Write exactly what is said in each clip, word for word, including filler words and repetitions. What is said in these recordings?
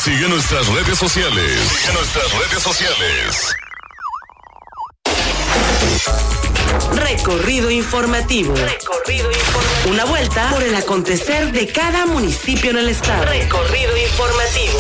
Sigue nuestras redes sociales. Sigue nuestras redes sociales. Recorrido informativo. Recorrido informativo. Una vuelta por el acontecer de cada municipio en el estado. Recorrido informativo.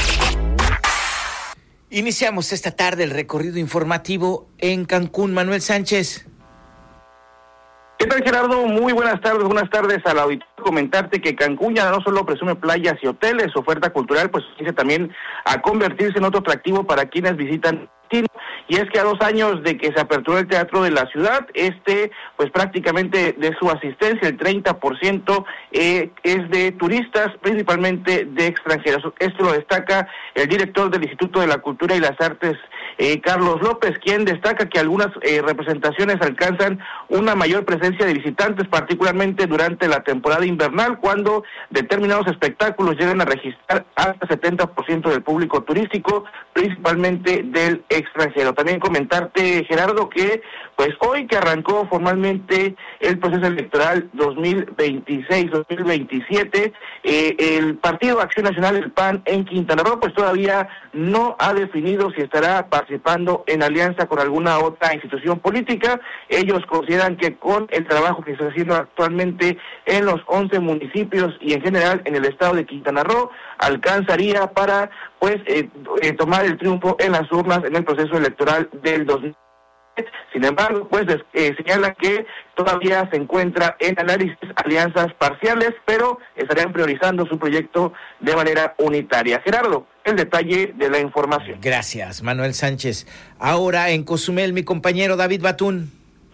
Iniciamos esta tarde el recorrido informativo en Cancún. Manuel Sánchez. ¿Qué tal, Gerardo? Muy buenas tardes, buenas tardes al auditorio. Comentarte que Cancún ya no solo presume playas y hoteles, su oferta cultural pues dice también a convertirse en otro atractivo para quienes visitan. Y es que a dos años de que se aperturó el teatro de la ciudad, este, pues prácticamente de su asistencia, el treinta por ciento eh, es de turistas, principalmente de extranjeros. Esto lo destaca el director del Instituto de la Cultura y las Artes, eh, Carlos López, quien destaca que algunas eh, representaciones alcanzan una mayor presencia de visitantes, particularmente durante la temporada invernal, cuando determinados espectáculos llegan a registrar hasta setenta por ciento del público turístico, principalmente del extranjero. También comentarte, Gerardo, que pues hoy que arrancó formalmente el proceso electoral dos mil veintiséis dos mil veintisiete, eh, el Partido Acción Nacional, el P A N, en Quintana Roo, pues todavía no ha definido si estará participando en alianza con alguna otra institución política. Ellos consideran que con el trabajo que se está haciendo actualmente en los once municipios y en general en el estado de Quintana Roo, alcanzaría para pues eh, eh, tomar el triunfo en las urnas en el proceso electoral del dos mil. Sin embargo, pues eh, señala que todavía se encuentra en análisis alianzas parciales, pero estarían priorizando su proyecto de manera unitaria. Gerardo, el detalle de la información. Gracias, Manuel Sánchez. Ahora en Cozumel, mi compañero David Batún.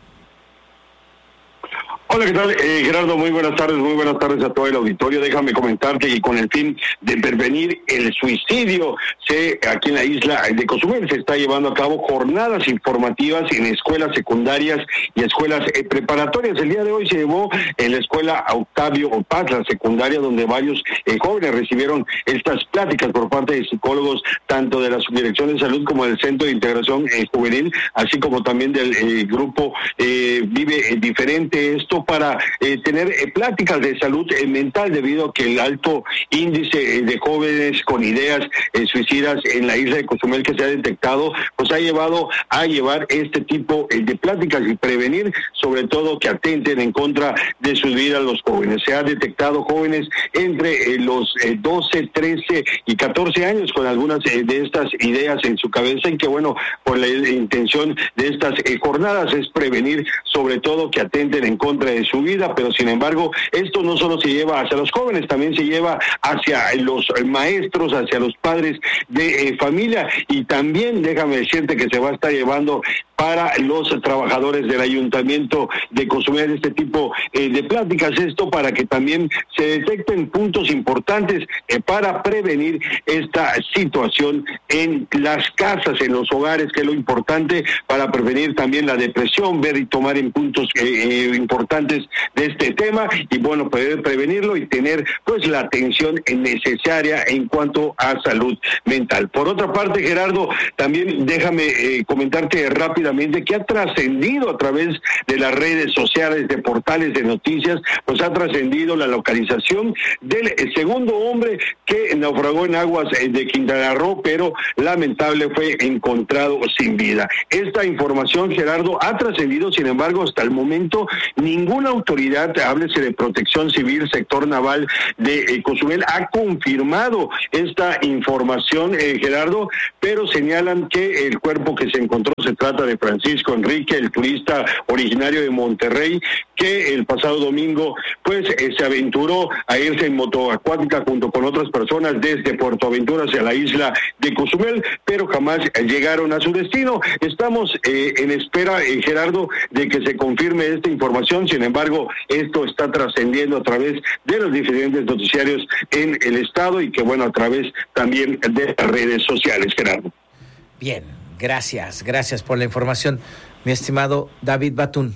Hola, ¿qué tal? Eh, Gerardo, muy buenas tardes, muy buenas tardes a todo el auditorio. Déjame comentarte que con el fin de prevenir el suicidio, se, aquí en la isla de Cozumel se está llevando a cabo jornadas informativas en escuelas secundarias y escuelas eh, preparatorias. El día de hoy se llevó en la escuela Octavio Paz, la secundaria, donde varios eh, jóvenes recibieron estas pláticas por parte de psicólogos, tanto de la Subdirección de Salud como del Centro de Integración eh, Juvenil, así como también del eh, grupo eh, Vive eh, Diferente. Esto para eh, tener eh, pláticas de salud eh, mental, debido a que el alto índice eh, de jóvenes con ideas eh, suicidas en la isla de Cozumel que se ha detectado, pues ha llevado a llevar este tipo eh, de pláticas y prevenir, sobre todo, que atenten en contra de sus vidas los jóvenes. Se ha detectado jóvenes entre eh, los eh, doce, trece y catorce años con algunas eh, de estas ideas en su cabeza, y que bueno, por la, la intención de estas eh, jornadas es prevenir, sobre todo, que atenten en contra de su vida. Pero sin embargo, esto no solo se lleva hacia los jóvenes, también se lleva hacia los maestros, hacia los padres de eh, familia, y también déjame decirte que se va a estar llevando para los trabajadores del Ayuntamiento de Cozumel este tipo eh, de pláticas, esto para que también se detecten puntos importantes eh, para prevenir esta situación en las casas, en los hogares, que es lo importante para prevenir también la depresión, ver y tomar en puntos eh, eh, importantes de este tema, y bueno, poder prevenirlo y tener pues la atención necesaria en cuanto a salud mental. Por otra parte, Gerardo, también déjame eh, comentarte rápidamente que ha trascendido a través de las redes sociales, de portales de noticias, pues ha trascendido la localización del segundo hombre que naufragó en aguas de Quintana Roo, pero lamentable fue encontrado sin vida. Esta información, Gerardo, ha trascendido. Sin embargo, hasta el momento ninguna autoridad, háblese de Protección Civil, sector naval de eh, Cozumel, ha confirmado esta información, eh, Gerardo, pero señalan que el cuerpo que se encontró se trata de Francisco Enrique, el turista originario de Monterrey, que el pasado domingo pues eh, se aventuró a irse en moto acuática junto con otras personas desde Puerto Aventura hacia la isla de Cozumel, pero jamás llegaron a su destino. Estamos eh, en espera, eh, Gerardo, de que se confirme esta información. Sin embargo, esto está trascendiendo a través de los diferentes noticiarios en el estado, y que bueno, a través también de las redes sociales, Gerardo. Bien, gracias, gracias por la información, mi estimado David Batún.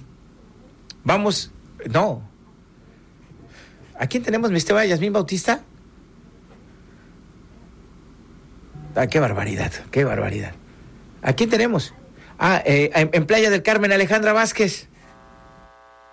Vamos, no. ¿A quién tenemos, mi estimada Yasmín Bautista? Ah, qué barbaridad, qué barbaridad. ¿A quién tenemos? Ah, eh, en, en Playa del Carmen, Alejandra Vázquez.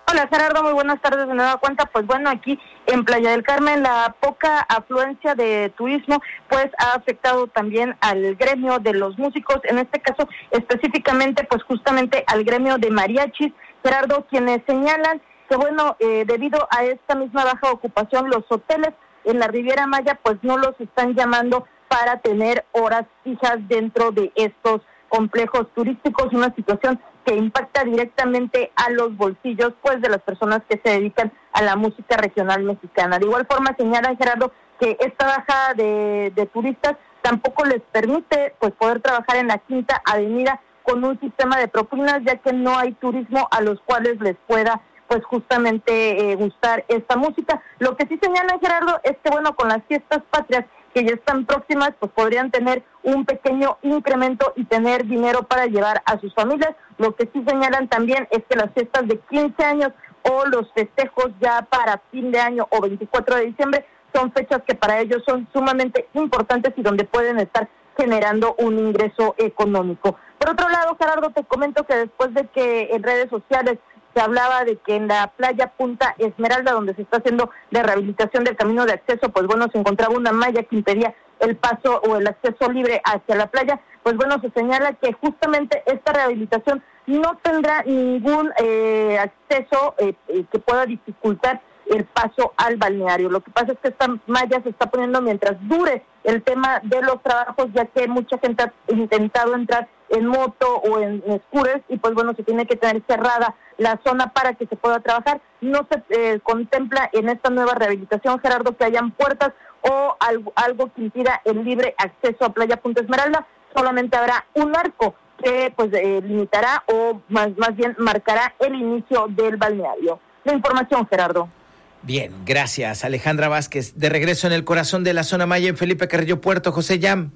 Hola Gerardo, muy buenas tardes de nueva cuenta. Pues bueno, aquí en Playa del Carmen la poca afluencia de turismo pues ha afectado también al gremio de los músicos, en este caso específicamente pues justamente al gremio de mariachis, Gerardo, quienes señalan que bueno, eh, debido a esta misma baja ocupación, los hoteles en la Riviera Maya pues no los están llamando para tener horas fijas dentro de estos complejos turísticos, una situación que impacta directamente a los bolsillos pues de las personas que se dedican a la música regional mexicana. De igual forma señalan, Gerardo, que esta baja de, de turistas tampoco les permite pues poder trabajar en la Quinta Avenida con un sistema de propinas, ya que no hay turismo a los cuales les pueda pues justamente eh, gustar esta música. Lo que sí señalan, Gerardo, es que bueno, con las fiestas patrias que ya están próximas, pues podrían tener un pequeño incremento y tener dinero para llevar a sus familias. Lo que sí señalan también es que las fiestas de quince años o los festejos ya para fin de año o veinticuatro de diciembre son fechas que para ellos son sumamente importantes y donde pueden estar generando un ingreso económico. Por otro lado, Gerardo, te comento que después de que en redes sociales se hablaba de que en la playa Punta Esmeralda, donde se está haciendo la rehabilitación del camino de acceso, pues bueno, se encontraba una malla que impedía el paso o el acceso libre hacia la playa. Pues bueno, se señala que justamente esta rehabilitación no tendrá ningún eh, acceso eh, eh, que pueda dificultar el paso al balneario. Lo que pasa es que esta malla se está poniendo mientras dure el tema de los trabajos, ya que mucha gente ha intentado entrar en moto o en, en scooters y pues bueno, se tiene que tener cerrada la zona para que se pueda trabajar. No se eh, contempla en esta nueva rehabilitación, Gerardo, que hayan puertas o algo, algo que impida el libre acceso a Playa Punta Esmeralda. Solamente habrá un arco que pues eh, limitará o más, más bien marcará el inicio del balneario. La información, Gerardo. Bien, gracias. Alejandra Vázquez, de regreso en el corazón de la zona Maya en Felipe Carrillo Puerto. José Yam.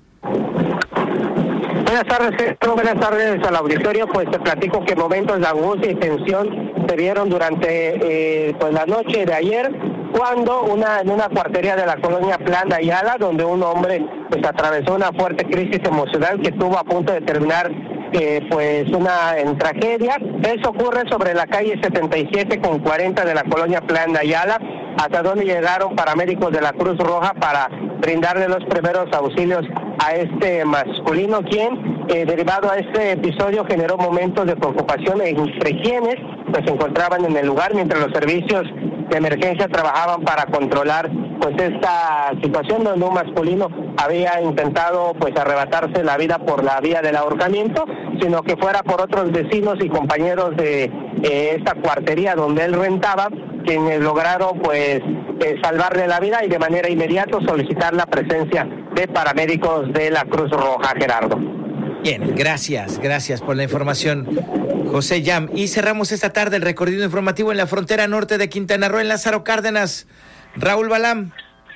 Buenas tardes, Gerardo. Buenas tardes al auditorio. Pues te platico que momentos de angustia y tensión se vieron durante eh, pues la noche de ayer, cuando una en una cuartería de la colonia Plan de Ayala, donde un hombre pues atravesó una fuerte crisis emocional que estuvo a punto de terminar eh, pues una en tragedia. Eso ocurre sobre la calle setenta y siete con cuarenta de la colonia Plan de Ayala, hasta donde llegaron paramédicos de la Cruz Roja para brindarle los primeros auxilios a este masculino, quien eh, derivado a este episodio generó momentos de preocupación entre quienes pues se encontraban en el lugar, mientras los servicios de emergencia trabajaban para controlar pues esta situación, donde un masculino había intentado pues arrebatarse la vida por la vía del ahorcamiento, sino que fuera por otros vecinos y compañeros de eh, esta cuartería donde él rentaba, quienes lograron pues eh, salvarle la vida y de manera inmediata solicitar la presencia de paramédicos de la Cruz Roja, Gerardo. Bien, gracias, gracias por la información, José Yam. Y cerramos esta tarde el recorrido informativo en la frontera norte de Quintana Roo, en Lázaro Cárdenas. Raúl Balam.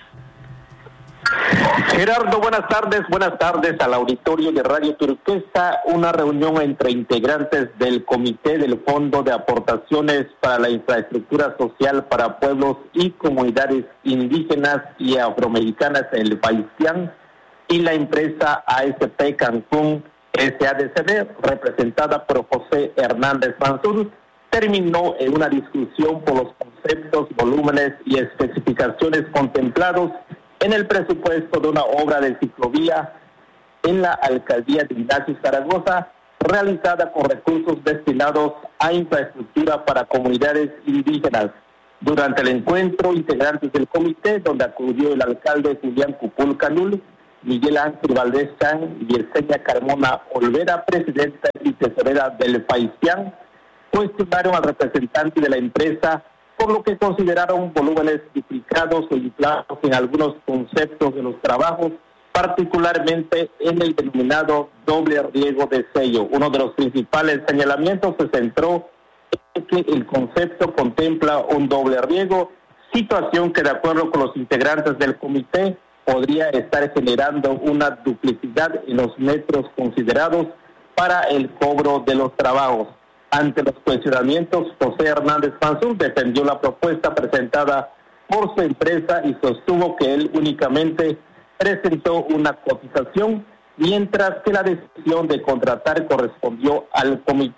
Gerardo, buenas tardes, buenas tardes al auditorio de Radio Turquesa. Una reunión entre integrantes del Comité del Fondo de Aportaciones para la Infraestructura Social para Pueblos y Comunidades Indígenas y Afroamericanas en el Paisián y la empresa A S P Cancún S A D C B, representada por José Hernández Mansur, terminó en una discusión por los conceptos, volúmenes y especificaciones contemplados en el presupuesto de una obra de ciclovía en la alcaldía de Ignacio Zaragoza, realizada con recursos destinados a infraestructura para comunidades indígenas. Durante el encuentro, integrantes del comité, donde acudió el alcalde Julián Cupul Canul, Miguel Ángel Valdés Chan y Yesenia Carmona Olvera, presidenta y tesorera del Paisián, cuestionaron al representante de la empresa por lo que consideraron volúmenes duplicados o inflados en algunos conceptos de los trabajos, particularmente en el denominado doble riego de sello. Uno de los principales señalamientos se centró en que el concepto contempla un doble riego, situación que de acuerdo con los integrantes del comité podría estar generando una duplicidad en los metros considerados para el cobro de los trabajos. Ante los cuestionamientos, José Hernández Mansur defendió la propuesta presentada por su empresa y sostuvo que él únicamente presentó una cotización, mientras que la decisión de contratar correspondió al comité.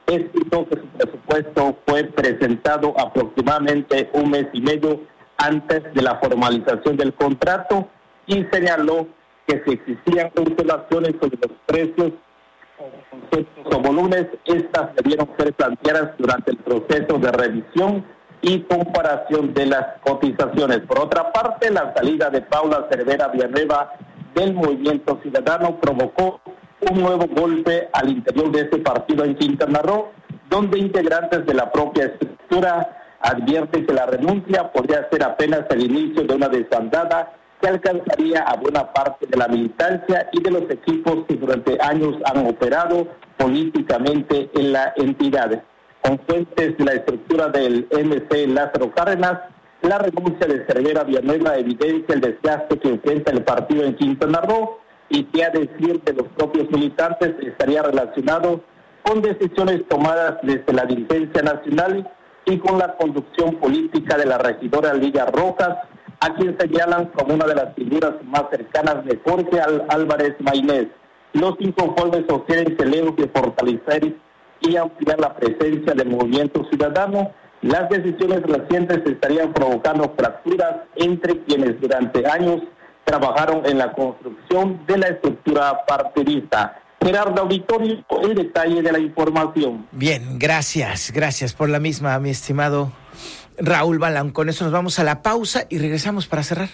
explicó que su presupuesto fue presentado aproximadamente un mes y medio antes de la formalización del contrato y señaló que si existían consideraciones sobre los precios o conceptos o volúmenes, estas debieron ser planteadas durante el proceso de revisión y comparación de las cotizaciones. Por otra parte, la salida de Paula Cervera Villanueva del Movimiento Ciudadano provocó un nuevo golpe al interior de ese partido en Quintana Roo, donde integrantes de la propia estructura advierten que la renuncia podría ser apenas el inicio de una desbandada que alcanzaría a buena parte de la militancia y de los equipos que durante años han operado políticamente en la entidad. Con fuentes de la estructura del M C Lázaro Cárdenas, la renuncia de Cervera Villanueva evidencia el desgaste que enfrenta el partido en Quintana Roo y que, a decir de los propios militantes, estaría relacionado con decisiones tomadas desde la dirigencia nacional y con la conducción política de la regidora Lidia Rojas, a quien señalan como una de las figuras más cercanas de Jorge Álvarez Maynés. Los inconformes sostienen que lejos de fortalecer y ampliar la presencia del Movimiento Ciudadano, las decisiones recientes estarían provocando fracturas entre quienes durante años trabajaron en la construcción de la estructura partidista. Gerardo Auditorio, el detalle de la información. Bien, gracias, gracias por la misma, mi estimado Raúl Balán. Con eso nos vamos a la pausa y regresamos para cerrar.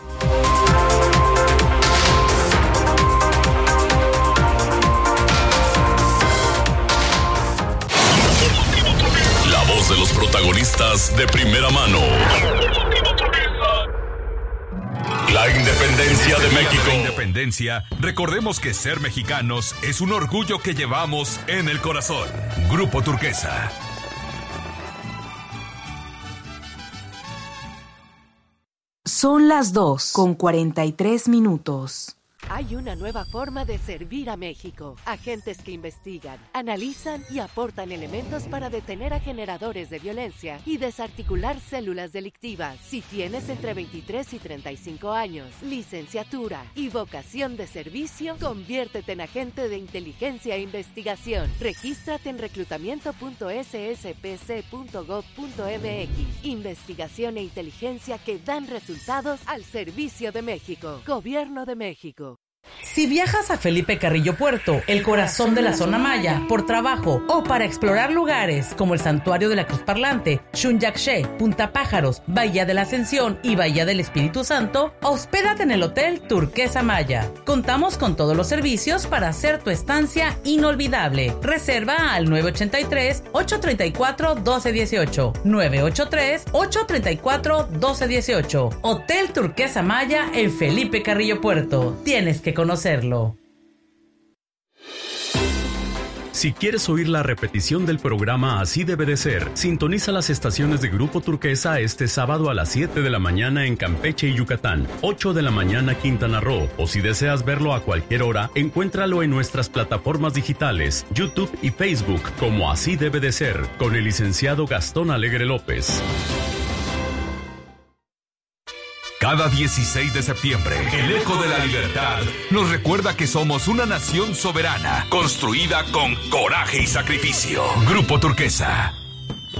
La voz de los protagonistas de primera mano. La independencia de México. La independencia. Recordemos que ser mexicanos es un orgullo que llevamos en el corazón. Grupo Turquesa. Son las dos con cuarenta y tres minutos. Hay una nueva forma de servir a México. Agentes que investigan, analizan y aportan elementos para detener a generadores de violencia y desarticular células delictivas. Si tienes entre veintitrés y treinta y cinco años, licenciatura y vocación de servicio, conviértete en agente de inteligencia e investigación. Regístrate en reclutamiento punto s s p c punto gov punto m x. Investigación e inteligencia que dan resultados al servicio de México. Gobierno de México. Si viajas a Felipe Carrillo Puerto, el corazón de la zona maya, por trabajo o para explorar lugares como el Santuario de la Cruz Parlante, Xunyaxché, Punta Pájaros, Bahía de la Ascensión y Bahía del Espíritu Santo, hospédate en el Hotel Turquesa Maya. Contamos con todos los servicios para hacer tu estancia inolvidable. Reserva al nueve ocho tres, ocho tres cuatro, uno dos uno ocho, nueve ocho tres, ocho tres cuatro, uno dos uno ocho. Hotel Turquesa Maya en Felipe Carrillo Puerto. Tienes que conocerlo. Si quieres oír la repetición del programa Así Debe de Ser, sintoniza las estaciones de Grupo Turquesa este sábado a las siete de la mañana en Campeche y Yucatán, ocho de la mañana Quintana Roo, o si deseas verlo a cualquier hora, encuéntralo en nuestras plataformas digitales, YouTube y Facebook, como Así Debe de Ser, con el licenciado Gastón Alegre López. Cada dieciséis de septiembre, el Eco de la Libertad nos recuerda que somos una nación soberana, construida con coraje y sacrificio. Grupo Turquesa.